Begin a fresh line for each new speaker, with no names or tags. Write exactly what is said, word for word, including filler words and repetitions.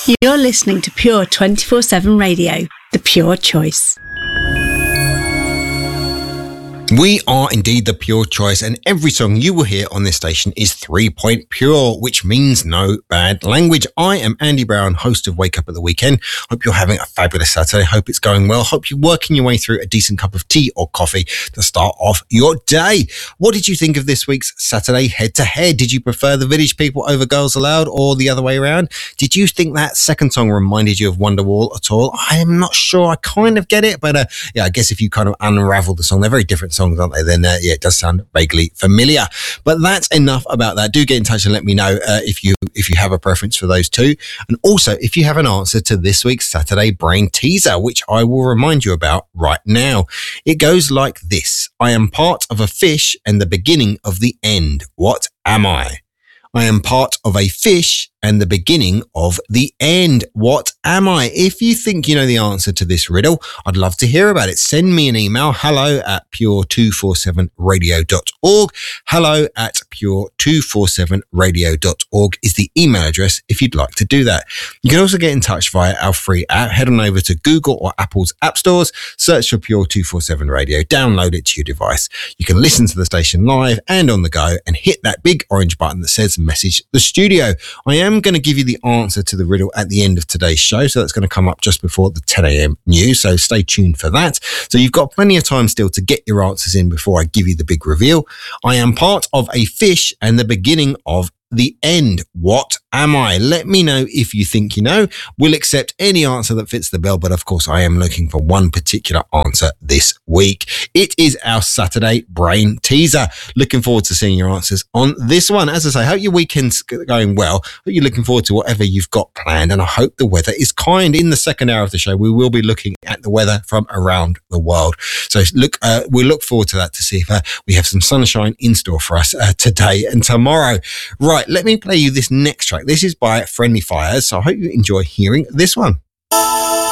You're listening to Pure twenty-four seven Radio, the Pure Choice.
We are indeed the Pure Choice, and every song you will hear on this station is three-point pure, which means no bad language. I am Andy Brown, host of Wake Up at the Weekend. Hope you're having a fabulous Saturday. Hope it's going well. Hope you're working your way through a decent cup of tea or coffee to start off your day. What did you think of this week's Saturday head-to-head? Did you prefer the Village People over Girls Aloud or the other way around? Did you think that second song reminded you of Wonderwall at all? I am not sure. I kind of get it, but uh, yeah, I guess if you kind of unravel the song, they're very different songs, aren't they? Then uh, yeah, it does sound vaguely familiar. But that's enough about that. Do get in touch and let me know uh, if you if you have a preference for those two, and also if you have an answer to this week's Saturday Brain Teaser, which I will remind you about right now. It goes like this: I am part of a fish and the beginning of the end. What am I? I am part of a fish and the beginning of the end. What am I? If you think you know the answer to this riddle, I'd love to hear about it. Send me an email, hello at pure two four seven radio dot org. Hello at pure two four seven radio dot org is the email address if you'd like to do that. You can also get in touch via our free app. Head on over to Google or Apple's app stores, search for Pure two four seven Radio, download it to your device. You can listen to the station live and on the go and hit that big orange button that says message the studio. I am I'm going to give you the answer to the riddle at the end of today's show, so that's going to come up just before the ten a.m. news, so stay tuned for that. So you've got plenty of time still to get your answers in before I give you the big reveal. I am part of a fish and the beginning of the end. What am I? Let me know if you think you know. We'll accept any answer that fits the bill, but of course I am looking for one particular answer this week. It is our Saturday Brain Teaser. Looking forward to seeing your answers on this one. As I say, hope your weekend's going well. Hope you're looking forward to whatever you've got planned, and I hope the weather is kind. In the second hour of the show, we will be looking at the weather from around the world. So look, uh, we look forward to that, to see if uh, we have some sunshine in store for us uh, today and tomorrow. Right. Right, let me play you this next track. This is by Friendly Fires, so I hope you enjoy hearing this one.